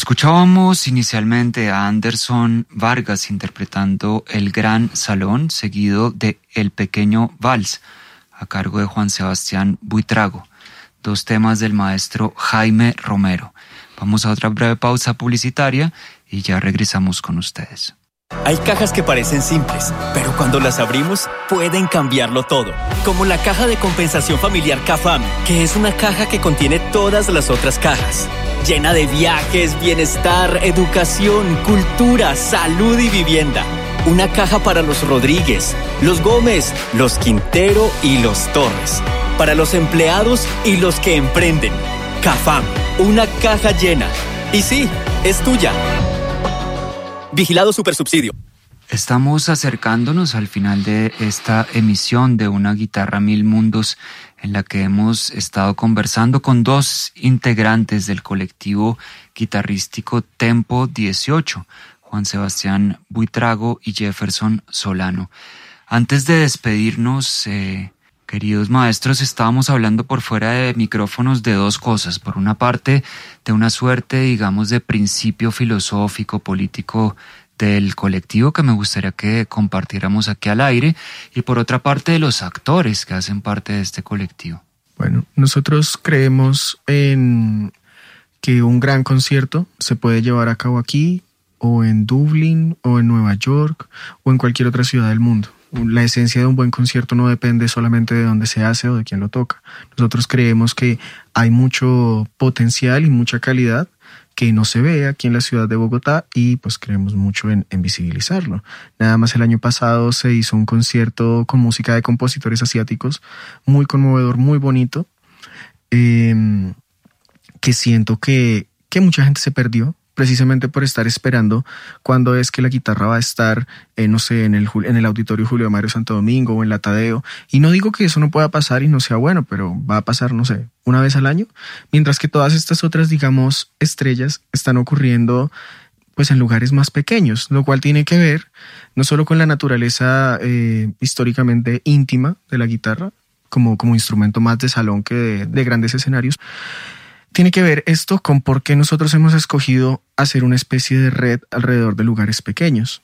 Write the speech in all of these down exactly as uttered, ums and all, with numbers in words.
Escuchábamos inicialmente a Anderson Vargas interpretando El Gran Salón, seguido de El Pequeño Vals, a cargo de Juan Sebastián Buitrago, dos temas del maestro Jaime Romero. Vamos a otra breve pausa publicitaria y ya regresamos con ustedes. Hay cajas que parecen simples, pero cuando las abrimos pueden cambiarlo todo. Como la caja de compensación familiar CAFAM, que es una caja que contiene todas las otras cajas. Llena de viajes, bienestar, educación, cultura, salud y vivienda. Una caja para los Rodríguez, los Gómez, los Quintero y los Torres. Para los empleados y los que emprenden. CAFAM, una caja llena. Y sí, es tuya. Vigilado Supersubsidio. Estamos acercándonos al final de esta emisión de Una Guitarra Mil Mundos, en la que hemos estado conversando con dos integrantes del colectivo guitarrístico Tempo dieciocho, Juan Sebastián Buitrago y Jefferson Solano. Antes de despedirnos, eh, queridos maestros, estábamos hablando por fuera de micrófonos de dos cosas. Por una parte, de una suerte, digamos, de principio filosófico, político del colectivo que me gustaría que compartiéramos aquí al aire, y por otra parte de los actores que hacen parte de este colectivo. Bueno, nosotros creemos en que un gran concierto se puede llevar a cabo aquí, o en Dublín, o en Nueva York, o en cualquier otra ciudad del mundo. La esencia de un buen concierto no depende solamente de dónde se hace o de quién lo toca. Nosotros creemos que hay mucho potencial y mucha calidad que no se ve aquí en la ciudad de Bogotá, y pues creemos mucho en, en visibilizarlo. Nada más el año pasado se hizo un concierto con música de compositores asiáticos, muy conmovedor, muy bonito, eh, que siento que, que mucha gente se perdió, precisamente por estar esperando cuándo es que la guitarra va a estar, eh, no sé, en el, en el Auditorio Julio Mario Santo Domingo o en la Tadeo. Y no digo que eso no pueda pasar y no sea bueno, pero va a pasar, no sé, una vez al año. Mientras que todas estas otras, digamos, estrellas están ocurriendo pues en lugares más pequeños, lo cual tiene que ver no solo con la naturaleza eh, históricamente íntima de la guitarra, como, como instrumento más de salón que de, de grandes escenarios. Tiene que ver esto con por qué nosotros hemos escogido hacer una especie de red alrededor de lugares pequeños.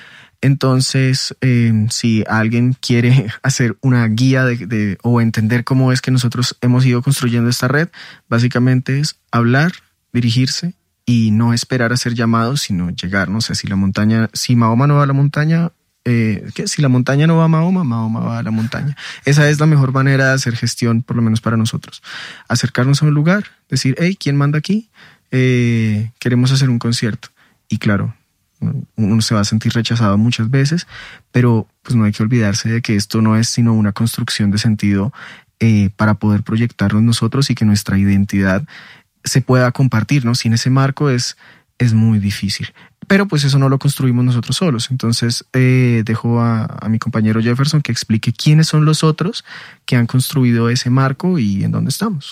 Entonces, eh, si alguien quiere hacer una guía de, de, o entender cómo es que nosotros hemos ido construyendo esta red, básicamente es hablar, dirigirse y no esperar a ser llamados, sino llegar. No sé, si la montaña, si Mahoma no va a la montaña, Eh, ¿qué? Si la montaña no va a Mahoma, Mahoma va a la montaña. Esa es la mejor manera de hacer gestión, por lo menos para nosotros. Acercarnos a un lugar, decir, hey, ¿quién manda aquí? Eh, queremos hacer un concierto. Y claro, uno se va a sentir rechazado muchas veces, pero pues no hay que olvidarse de que esto no es sino una construcción de sentido eh, para poder proyectarnos nosotros y que nuestra identidad se pueda compartir, ¿no? Sin ese marco es, es muy difícil. Pero pues eso no lo construimos nosotros solos. Entonces eh, dejo a, a mi compañero Jefferson que explique quiénes son los otros que han construido ese marco y en dónde estamos.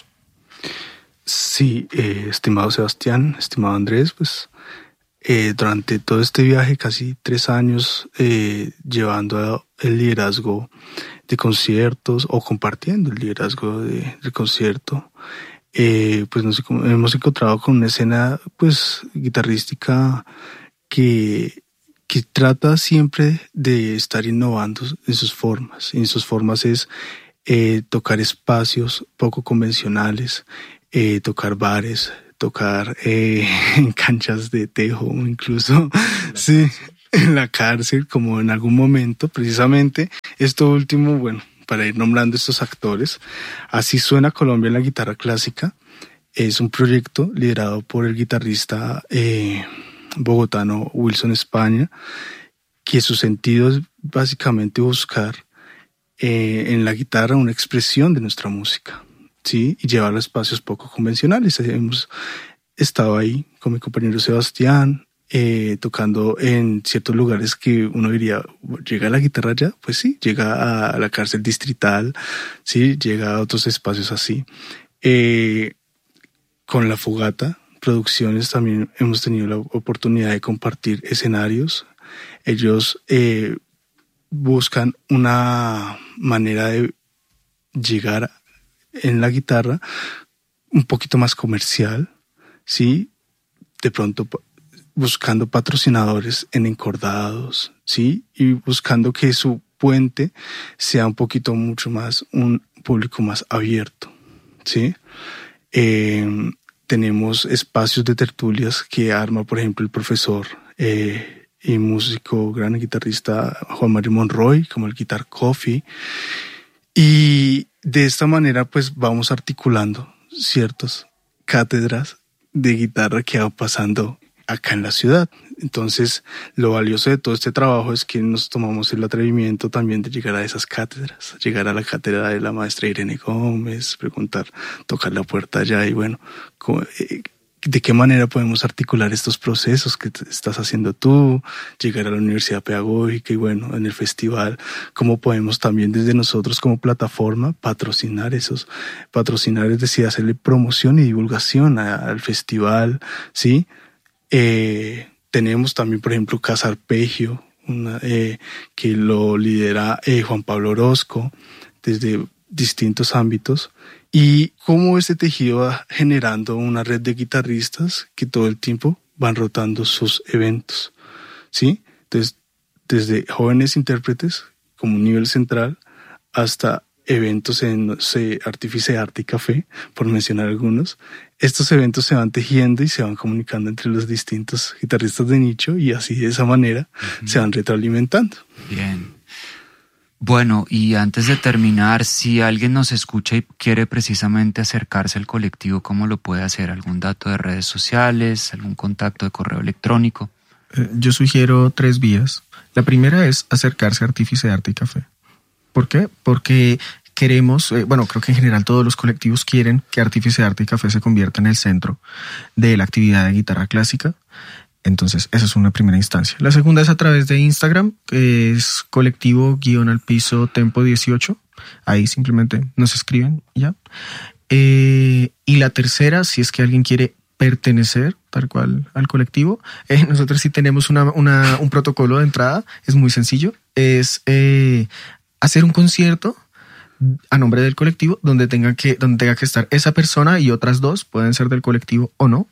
Sí, eh, estimado Sebastián, estimado Andrés, pues eh, durante todo este viaje, casi tres años, eh, llevando el liderazgo de conciertos o compartiendo el liderazgo de, del concierto, eh, pues nos hemos encontrado con una escena pues guitarrística que, que trata siempre de estar innovando en sus formas. Y en sus formas es eh, tocar espacios poco convencionales, eh, tocar bares, tocar eh, en canchas de tejo, incluso sí, en la cárcel, como en algún momento. Precisamente esto último, bueno, para ir nombrando estos actores, Así Suena Colombia en la Guitarra Clásica, es un proyecto liderado por el guitarrista eh, bogotano Wilson España, que su sentido es básicamente buscar eh, en la guitarra una expresión de nuestra música, ¿sí? Y llevarla a espacios poco convencionales. Hemos estado ahí con mi compañero Sebastián, eh, tocando en ciertos lugares que uno diría, ¿llega la guitarra allá? Pues sí, llega a la cárcel distrital, sí, llega a otros espacios así. Eh, con La Fogata Producciones también hemos tenido la oportunidad de compartir escenarios. Ellos eh, buscan una manera de llegar en la guitarra un poquito más comercial, ¿sí? de pronto buscando patrocinadores en encordados, ¿sí? Y buscando que su puente sea un poquito mucho más, un público más abierto, ¿sí? Eh, tenemos espacios de tertulias que arma, por ejemplo, el profesor eh, y músico, gran guitarrista Juan Mario Monroy, como el Guitar Coffee. Y de esta manera, pues, vamos articulando ciertas cátedras de guitarra que van pasando acá en la ciudad. Entonces, lo valioso de todo este trabajo es que nos tomamos el atrevimiento también de llegar a esas cátedras, llegar a la cátedra de la maestra Irene Gómez, preguntar, tocar la puerta allá y bueno, ¿de qué manera podemos articular estos procesos que estás haciendo tú? Llegar a la universidad pedagógica y bueno, en el festival, ¿cómo podemos también desde nosotros como plataforma patrocinar esos, patrocinar, es decir, hacerle promoción y divulgación a, al festival, ¿sí? Eh, tenemos también, por ejemplo, Casa Arpegio, una, eh, que lo lidera eh, Juan Pablo Orozco desde distintos ámbitos, y cómo este tejido va generando una red de guitarristas que todo el tiempo van rotando sus eventos, ¿sí? Entonces, desde jóvenes intérpretes como un nivel central hasta eventos en, no sé, Artífice Arte y Café, por mencionar algunos. Estos eventos se van tejiendo y se van comunicando entre los distintos guitarristas de nicho y así de esa manera uh-huh. se van retroalimentando. Bien. Bueno, y antes de terminar, si alguien nos escucha y quiere precisamente acercarse al colectivo, ¿cómo lo puede hacer? ¿Algún dato de redes sociales? ¿Algún contacto de correo electrónico? Eh, yo sugiero tres vías. La primera es acercarse a Artífice Arte y Café. ¿Por qué? Porque queremos, eh, bueno, creo que en general todos los colectivos quieren que Artífice Arte y Café se convierta en el centro de la actividad de guitarra clásica. Entonces, esa es una primera instancia. La segunda es a través de Instagram, que es colectivo guión al piso tempo dieciocho. Ahí simplemente nos escriben y ya. Eh, y la tercera, si es que alguien quiere pertenecer tal cual al colectivo, eh, nosotros sí tenemos una, una, un protocolo de entrada, es muy sencillo, es eh, hacer un concierto a nombre del colectivo donde tenga que, donde tenga que estar esa persona y otras dos, pueden ser del colectivo o no.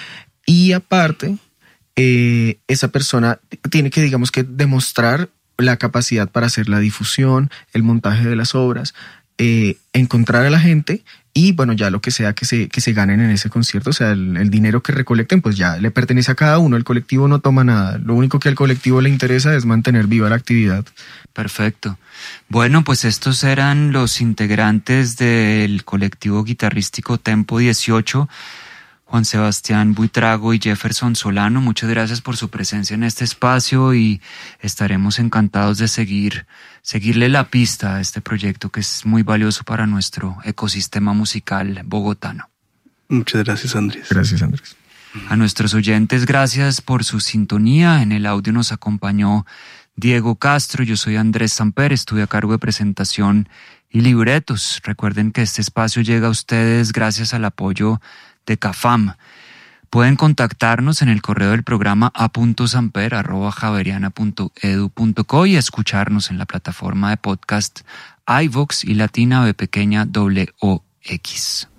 Y aparte, eh, esa persona tiene que, digamos que, demostrar la capacidad para hacer la difusión, el montaje de las obras, eh, encontrar a la gente y, bueno, ya lo que sea que se, que se ganen en ese concierto, o sea, el, el dinero que recolecten, pues ya le pertenece a cada uno. El colectivo no toma nada. Lo único que al colectivo le interesa es mantener viva la actividad. Perfecto. Bueno, pues estos eran los integrantes del colectivo guitarrístico Tempo dieciocho, Juan Sebastián Buitrago y Jefferson Solano. Muchas gracias por su presencia en este espacio y estaremos encantados de seguir, seguirle la pista a este proyecto que es muy valioso para nuestro ecosistema musical bogotano. Muchas gracias, Andrés. Gracias, Andrés. A nuestros oyentes, gracias por su sintonía. En el audio nos acompañó Diego Castro, yo soy Andrés Samper, estuve a cargo de presentación y libretos. Recuerden que este espacio llega a ustedes gracias al apoyo de CAFAM. Pueden contactarnos en el correo del programa a punto samper arroba javeriana punto edu punto co y escucharnos en la plataforma de podcast iVoox y Latina B pequeña doble O X.